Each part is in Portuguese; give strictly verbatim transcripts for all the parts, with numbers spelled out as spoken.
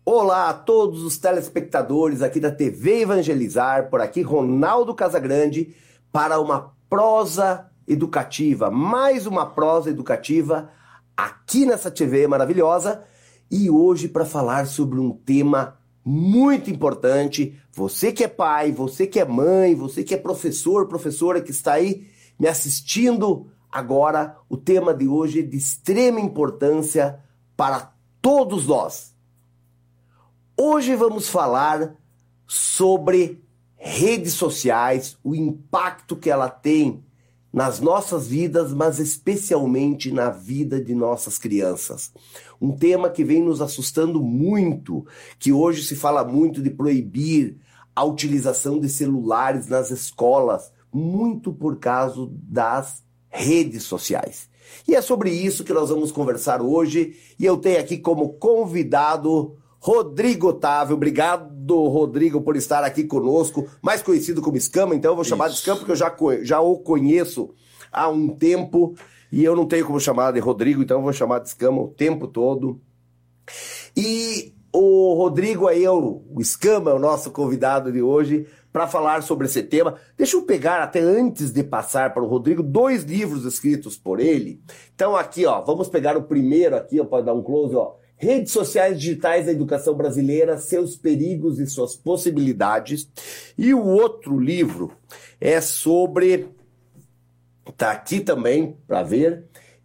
Olá a todos os telespectadores aqui da T V Evangelizar, por aqui Ronaldo Casagrande, para uma prosa educativa, mais uma prosa educativa aqui nessa T V maravilhosa, e hoje para falar sobre um tema muito importante. Você que é pai, você que é mãe, você que é professor, professora que está aí me assistindo agora, o tema de hoje é de extrema importância para todos nós. Hoje vamos falar sobre redes sociais, o impacto que ela tem nas nossas vidas, mas especialmente na vida de nossas crianças. Um tema que vem nos assustando muito, que hoje se fala muito de proibir a utilização de celulares nas escolas, muito por causa das redes sociais. E é sobre isso que nós vamos conversar hoje, e eu tenho aqui como convidado Rodrigo Otávio. Obrigado, Rodrigo, por estar aqui conosco, mais conhecido como Escama, então eu vou chamar Isso. de Escama porque eu já, já o conheço há um tempo e eu não tenho como chamar de Rodrigo, então eu vou chamar de Escama o tempo todo. E o Rodrigo aí, o, o Escama, é o nosso convidado de hoje para falar sobre esse tema. Deixa eu pegar, até antes de passar para o Rodrigo, dois livros escritos por ele. Então aqui, ó, vamos pegar o primeiro aqui, ó, pode dar um close, ó. Redes sociais digitais da educação brasileira, seus perigos e suas possibilidades. E o outro livro é sobre, tá aqui também para ver,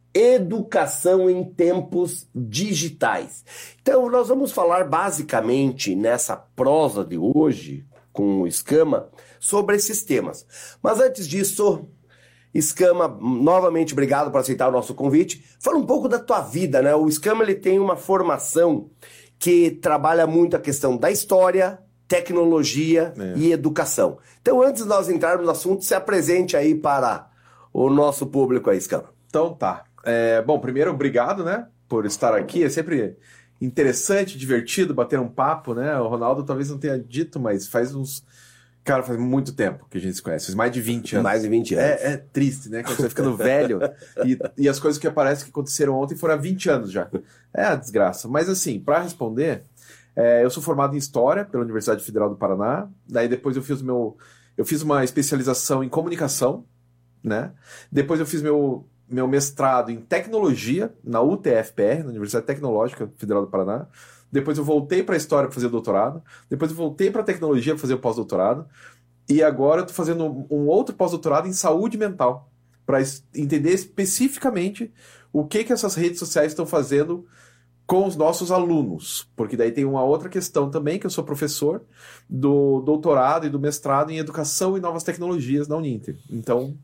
Educação em Tempos Digitais. Então nós vamos falar basicamente nessa prosa de hoje, com o Escama, sobre esses temas. Mas antes disso, Escama, novamente obrigado por aceitar o nosso convite. Fala um pouco da tua vida, né? O Escama, ele tem uma formação que trabalha muito a questão da história, tecnologia é. e educação. Então, antes de nós entrarmos no assunto, se apresente aí para o nosso público aí, Escama. Então tá. É, bom, primeiro, obrigado, né, por estar aqui. É sempre interessante, divertido bater um papo, né? O Ronaldo talvez não tenha dito, mas faz uns... Cara, faz muito tempo que a gente se conhece, faz mais de vinte anos. Mais de vinte anos. É, é triste, né? Quando você vai ficando velho e, e as coisas que aparecem que aconteceram ontem foram há vinte anos já. É a desgraça. Mas assim, para responder, é, eu sou formado em História pela Universidade Federal do Paraná, daí depois eu fiz meu, eu fiz uma especialização em Comunicação, né? Depois eu fiz meu, meu mestrado em Tecnologia na U T F P R, na Universidade Tecnológica Federal do Paraná. Depois eu voltei para a História para fazer o doutorado. Depois eu voltei para a Tecnologia para fazer o pós-doutorado. E agora eu estou fazendo um outro pós-doutorado em Saúde Mental, para entender especificamente o que, que essas redes sociais estão fazendo com os nossos alunos. Porque daí tem uma outra questão também, que eu sou professor do doutorado e do mestrado em Educação e Novas Tecnologias na Uninter. Então,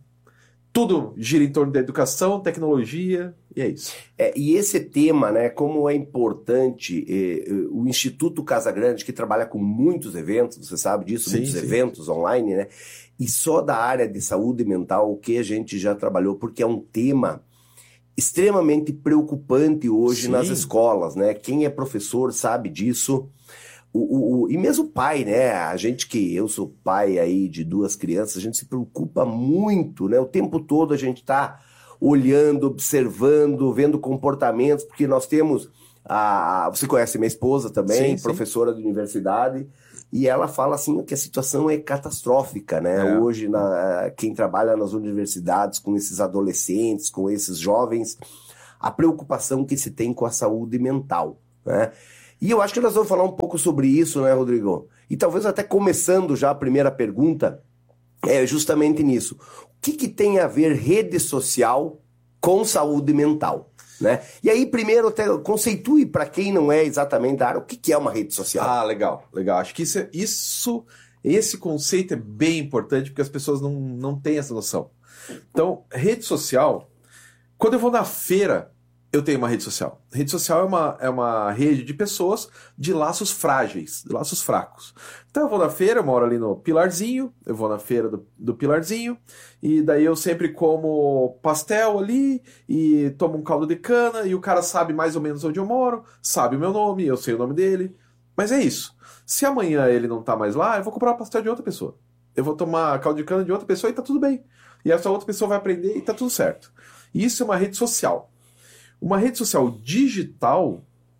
tudo gira em torno da educação, tecnologia, e é isso. É, e esse tema, né, como é importante, é, o Instituto Casagrande, que trabalha com muitos eventos, você sabe disso, sim, muitos sim. eventos online, né? E só da área de saúde mental, o que a gente já trabalhou, porque é um tema extremamente preocupante hoje sim. nas escolas, né? Quem é professor sabe disso. O, o, o, e mesmo pai, né? A gente que... Eu sou pai aí de duas crianças, a gente se preocupa muito, né? O tempo todo a gente tá olhando, observando, vendo comportamentos, porque nós temos... A, você conhece minha esposa também, sim, professora sim. de universidade, e ela fala assim que a situação é catastrófica, né? É. Hoje, na, quem trabalha nas universidades com esses adolescentes, com esses jovens, a preocupação que se tem com a saúde mental, né? E eu acho que nós vamos falar um pouco sobre isso, né, Rodrigo? E talvez até começando já a primeira pergunta, é justamente nisso. O que, que tem a ver rede social com saúde mental, né? E aí, primeiro, até conceitue para quem não é exatamente da área, o que, que é uma rede social. Ah, legal, legal. Acho que isso, é, isso, esse conceito é bem importante, porque as pessoas não, não têm essa noção. Então, rede social, quando eu vou na feira, eu tenho uma rede social. Rede social é uma, é uma rede de pessoas de laços frágeis, de laços fracos. Então eu vou na feira, eu moro ali no Pilarzinho, eu vou na feira do, do Pilarzinho, e daí eu sempre como pastel ali, e tomo um caldo de cana, e o cara sabe mais ou menos onde eu moro, sabe o meu nome, eu sei o nome dele. Mas é isso. Se amanhã ele não tá mais lá, eu vou comprar pastel de outra pessoa. Eu vou tomar caldo de cana de outra pessoa e tá tudo bem. E essa outra pessoa vai aprender e tá tudo certo. Isso é uma rede social. Uma rede social digital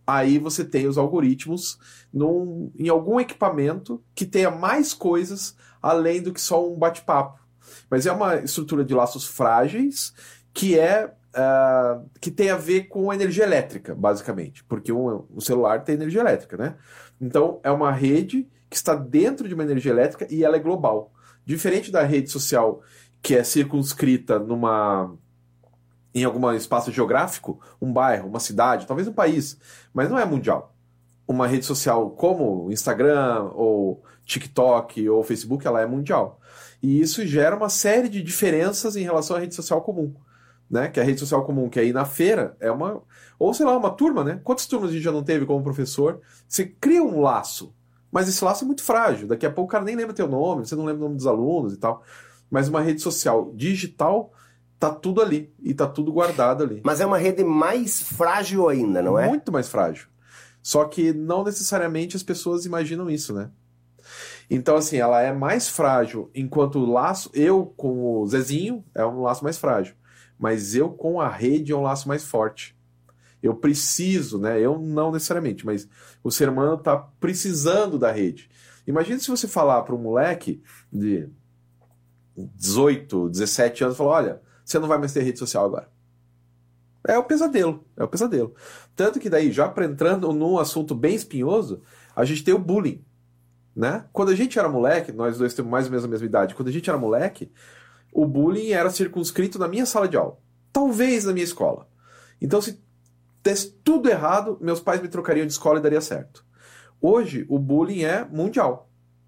aí você tem os algoritmos num, em algum equipamento que tenha mais coisas além do que só um bate-papo. Mas é uma estrutura de laços frágeis que é uh, que tem a ver com energia elétrica, basicamente, porque um, um celular tem energia elétrica, né? Então é uma rede que está dentro de uma energia elétrica e ela é global. Diferente da rede social que é circunscrita numa em algum espaço geográfico, um bairro, uma cidade, talvez um país, mas não é mundial. Uma rede social como o Instagram, ou TikTok, ou Facebook, ela é mundial. E isso gera uma série de diferenças em relação à rede social comum. Né? Que a rede social comum, que é ir na feira, é uma... Ou, sei lá, uma turma, né? Quantas turmas a gente já não teve como professor? Você cria um laço, mas esse laço é muito frágil. Daqui a pouco o cara nem lembra teu nome, você não lembra o nome dos alunos e tal. Mas uma rede social digital... tá tudo ali, e tá tudo guardado ali. Mas é uma rede mais frágil ainda, não é? Muito mais frágil. Só que não necessariamente as pessoas imaginam isso, né? Então, assim, ela é mais frágil enquanto o laço... Eu com o Zezinho é um laço mais frágil. Mas eu com a rede é um laço mais forte. Eu preciso, né? Eu não necessariamente, mas o ser humano tá precisando da rede. Imagina se você falar para um moleque de dezoito, dezessete anos, falar, olha... Você não vai mais ter rede social agora. É o pesadelo, é o pesadelo. Tanto que daí, já entrando num assunto bem espinhoso, a gente tem o bullying, né? Quando a gente era moleque, nós dois temos mais ou menos a mesma idade, quando a gente era moleque, o bullying era circunscrito na minha sala de aula. Talvez na minha escola. Então, se desse tudo errado, meus pais me trocariam de escola e daria certo. Hoje, o bullying é mundial.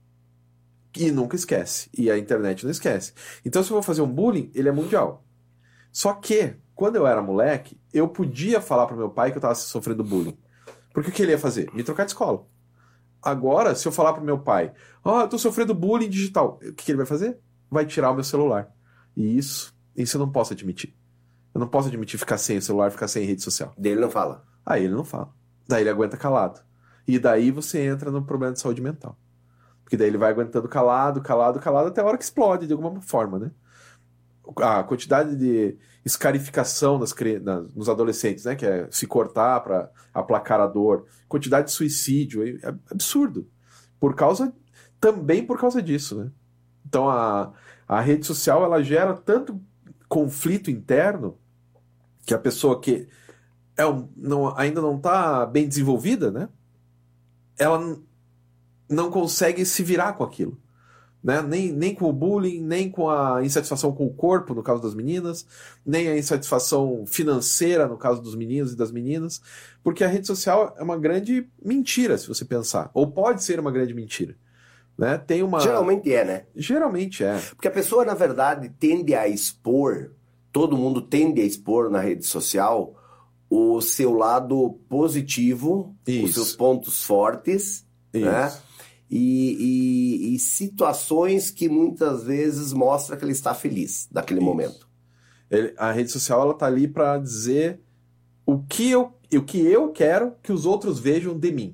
E nunca esquece. E a internet não esquece. Então, se eu vou fazer um bullying, ele é mundial. Só que, quando eu era moleque, eu podia falar pro meu pai que eu tava sofrendo bullying. Porque o que ele ia fazer? Me trocar de escola. Agora, se eu falar pro meu pai, ó, oh, eu tô sofrendo bullying digital, o que, que ele vai fazer? Vai tirar o meu celular. E isso, isso eu não posso admitir. Eu não posso admitir ficar sem o celular, ficar sem rede social. Daí ele não fala. Aí ele não fala. Daí ele aguenta calado. E daí você entra no problema de saúde mental. Porque daí ele vai aguentando calado, calado, calado, até a hora que explode de alguma forma, né? A quantidade de escarificação nas, nas, nos adolescentes, né? Que é se cortar para aplacar a dor. Quantidade de suicídio, é absurdo. Por causa, também por causa disso, né? Então a, a rede social, ela gera tanto conflito interno que a pessoa que é um, não, ainda não está bem desenvolvida, né? Ela não consegue se virar com aquilo. Né? Nem, nem com o bullying, nem com a insatisfação com o corpo, no caso das meninas, nem a insatisfação financeira, no caso dos meninos e das meninas, porque a rede social é uma grande mentira, se você pensar. Ou pode ser uma grande mentira. Né? Tem uma... Geralmente é, né? Geralmente é. Porque a pessoa, na verdade, tende a expor, todo mundo tende a expor na rede social o seu lado positivo, Isso. os seus pontos fortes, Isso. né? E, e, e situações que muitas vezes mostra que ele está feliz naquele Isso. momento. Ele, a rede social, ela tá ali para dizer o que, eu, o que eu quero que os outros vejam de mim.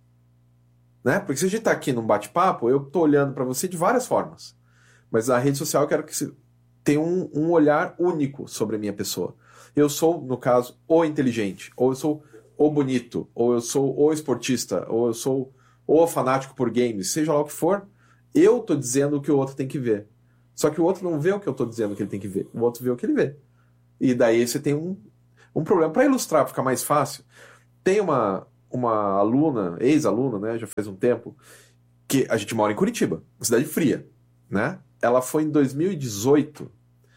Né? Porque se a gente tá aqui num bate-papo, eu tô olhando para você de várias formas. Mas a rede social eu quero que você tenha um, um olhar único sobre a minha pessoa. Eu sou, no caso, o inteligente, ou eu sou o bonito, ou eu sou o esportista, ou eu sou ou fanático por games, seja lá o que for, eu tô dizendo o que o outro tem que ver. Só que o outro não vê o que eu tô dizendo que ele tem que ver. O outro vê o que ele vê. E daí você tem um, um problema. Para ilustrar, para ficar mais fácil, tem uma, uma aluna, ex-aluna, né, já faz um tempo, que a gente mora em Curitiba, uma cidade fria, né? Ela foi em dois mil e dezoito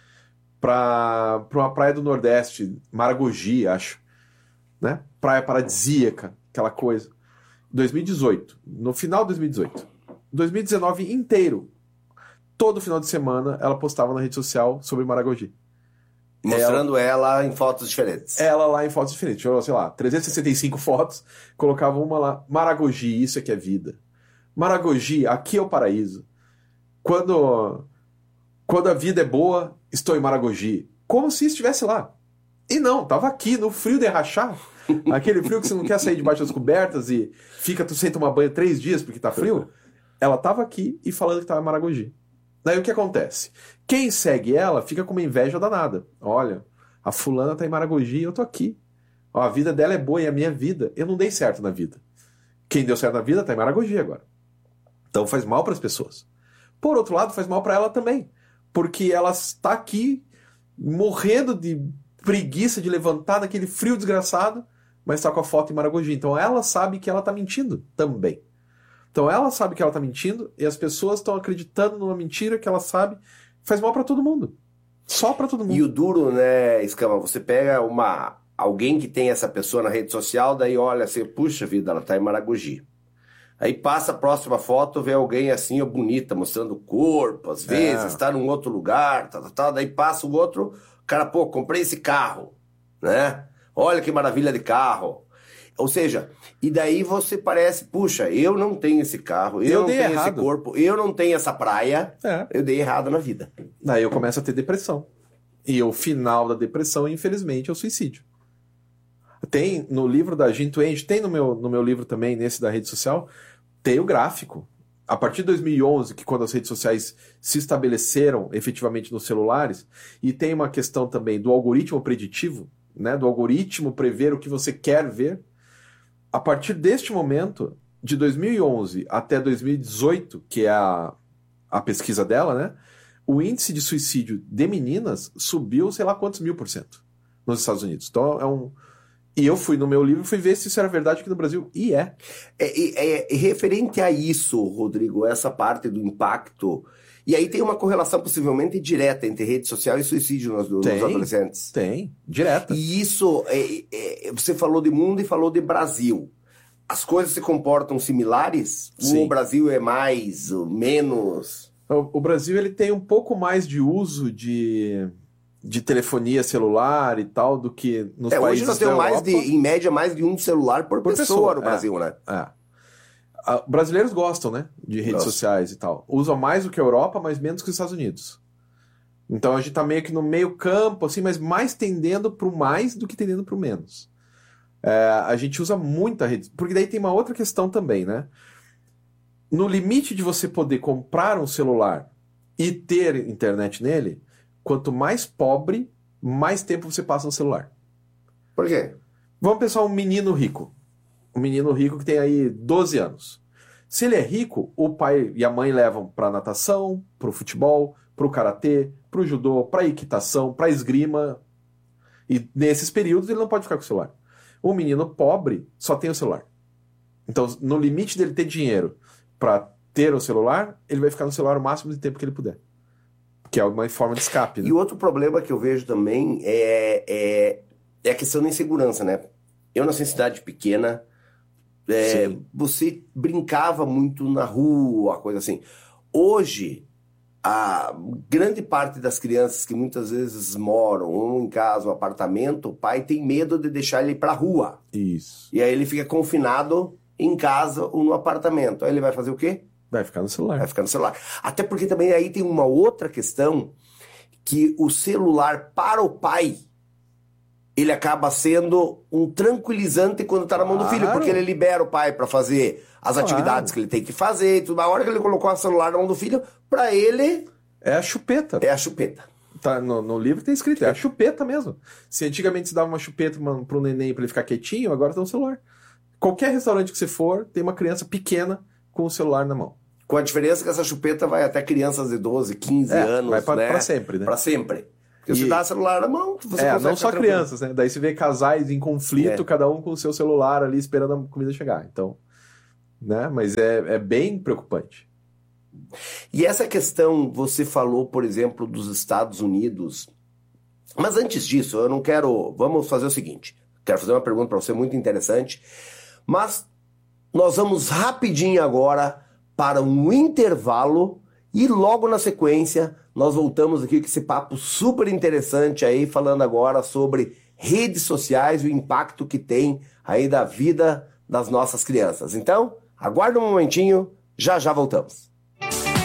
para uma praia do Nordeste, Maragogi, acho, né? Praia paradisíaca, aquela coisa. dois mil e dezoito, no final de dois mil e dezoito. dois mil e dezenove inteiro, todo final de semana, ela postava na rede social sobre Maragogi. Mostrando ela, ela em fotos diferentes. Ela lá em fotos diferentes. Tirou, sei lá, trezentas e sessenta e cinco fotos, colocava uma lá. Maragogi, isso é que é vida. Maragogi, aqui é o paraíso. Quando, quando a vida é boa, estou em Maragogi. Como se estivesse lá. E não, tava aqui, no frio de rachar. Aquele frio que você não quer sair debaixo das cobertas e fica sem tomar banho três dias porque tá frio. Ela tava aqui e falando que tava em Maragogi. Daí o que acontece? Quem segue ela fica com uma inveja danada. Olha, a fulana tá em Maragogi e eu tô aqui. Ó, a vida dela é boa e a minha vida, eu não dei certo na vida. Quem deu certo na vida tá em Maragogi agora. Então faz mal para as pessoas. Por outro lado, faz mal para ela também. Porque ela está aqui morrendo de preguiça de levantar daquele frio desgraçado, mas está com a foto em Maragogi. Então ela sabe que ela está mentindo também. Então ela sabe que ela está mentindo e as pessoas estão acreditando numa mentira que ela sabe. Faz mal para todo mundo. Só para todo mundo. E o duro, né, Escama, você pega uma alguém que tem essa pessoa na rede social, daí olha assim, puxa vida, ela está em Maragogi. Aí passa a próxima foto, vê alguém assim, ó, bonita, mostrando o corpo, às vezes, está é. num outro lugar, tal, tal, tal. Daí passa o outro, cara, pô, comprei esse carro, né? Olha que maravilha de carro. Ou seja, e daí você parece, puxa, eu não tenho esse carro, eu, eu não tenho errado. esse corpo, eu não tenho essa praia, é. eu dei errado na vida. Daí eu começo a ter depressão. E o final da depressão, infelizmente, é o suicídio. Tem no livro da Jean Twenge, tem no meu, no meu livro também, nesse da rede social, tem o gráfico. A partir de dois mil e onze, que quando as redes sociais se estabeleceram efetivamente nos celulares, e tem uma questão também do algoritmo preditivo, né, do algoritmo prever o que você quer ver, a partir deste momento, de dois mil e onze até dois mil e dezoito, que é a, a pesquisa dela, né, o índice de suicídio de meninas subiu sei lá quantos mil por cento nos Estados Unidos. Então é um... E eu fui no meu livro e fui ver se isso era verdade aqui no Brasil. E é. É, é, é referente a isso, Rodrigo, essa parte do impacto. E aí tem uma correlação possivelmente direta entre rede social e suicídio nos, nos tem, adolescentes. Tem, direta. E isso, é, é, você falou de mundo e falou de Brasil. As coisas se comportam similares? Sim. Ou o Brasil é mais, ou menos? O, o Brasil ele tem um pouco mais de uso de... de telefonia celular e tal, do que nos é, países hoje nós temos mais Europa. de, em média, mais de um celular por, por pessoa, pessoa no é, Brasil, né? É. Ah, brasileiros gostam, né? De redes Nossa. sociais e tal. Usam mais do que a Europa, mas menos que os Estados Unidos. Então a gente tá meio que no meio campo, assim, mas mais tendendo pro mais do que tendendo pro menos. É, a gente usa muita rede... Porque daí tem uma outra questão também, né? No limite de você poder comprar um celular e ter internet nele, quanto mais pobre, mais tempo você passa no celular. Por quê? Vamos pensar um menino rico. Um menino rico que tem aí doze anos. Se ele é rico, o pai e a mãe levam para natação, para o futebol, para o karatê, para o judô, para a equitação, para a esgrima. E nesses períodos ele não pode ficar com o celular. O menino pobre só tem o celular. Então, no limite dele ter dinheiro para ter o celular, ele vai ficar no celular o máximo de tempo que ele puder. Que é uma forma de escape, né? E outro problema que eu vejo também é, é, é a questão da insegurança, né? Eu nasci em cidade pequena, é, você brincava muito na rua, coisa assim. Hoje, a grande parte das crianças que muitas vezes moram um em casa, um apartamento, o pai tem medo de deixar ele ir pra rua. Isso. E aí ele fica confinado em casa ou no apartamento. Aí ele vai fazer o quê? Vai ficar no celular. Vai ficar no celular. Até porque também aí tem uma outra questão, que o celular para o pai, ele acaba sendo um tranquilizante quando está na mão do filho, porque ele libera o pai para fazer as claro. atividades que ele tem que fazer e tudo. A hora que ele colocou o celular na mão do filho, para ele... É a chupeta. É a chupeta. Tá, no, no livro tem escrito, é a chupeta mesmo. Se antigamente se dava uma chupeta para o neném para ele ficar quietinho, agora tem um celular. Qualquer restaurante que você for, tem uma criança pequena com o celular na mão. Com a diferença que essa chupeta vai até crianças de doze, quinze é, anos, vai pra, né? pra sempre, né? Pra sempre. Porque e... você dá o celular na mão, você é, consegue não só crianças, né? Daí você vê casais em conflito, é. cada um com o seu celular ali esperando a comida chegar. Então, né? Mas é, é bem preocupante. E essa questão, você falou, por exemplo, dos Estados Unidos. Mas antes disso, eu não quero... Vamos fazer o seguinte. Quero fazer uma pergunta para você muito interessante. Mas nós vamos rapidinho agora para um intervalo e logo na sequência nós voltamos aqui com esse papo super interessante aí, falando agora sobre redes sociais e o impacto que tem aí da vida das nossas crianças. Então, aguarda um momentinho, já já voltamos.